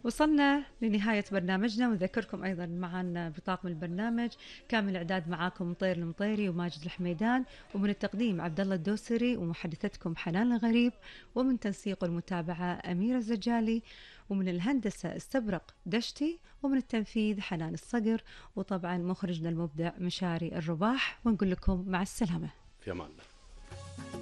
وصلنا لنهاية برنامجنا، ونذكركم أيضا معنا بطاقم البرنامج كان من الإعداد معاكم مطير المطيري وماجد الحميدان، ومن التقديم عبد الله الدوسري، ومحدثتكم حنان الغريب، ومن تنسيق والمتابعة أميرة الزجالي، ومن الهندسة استبرق دشتي، ومن التنفيذ حنان الصقر، وطبعا مخرجنا المبدع مشاري الرباح. ونقول لكم مع السلامة. في أمان الله.